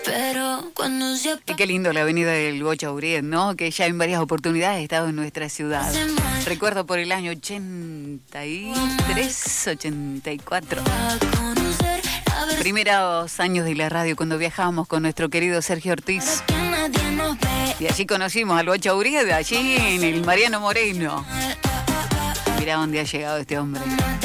Pero cuando se Y qué lindo la avenida del Bocha Uriet, ¿no? Que ya en varias oportunidades ha estado en nuestra ciudad. Recuerdo por el año 83, 84. Primeros años de la radio cuando viajábamos con nuestro querido Sergio Ortiz. Y allí conocimos al Bocha Uriet, allí en el Mariano Moreno. Mirá dónde ha llegado este hombre.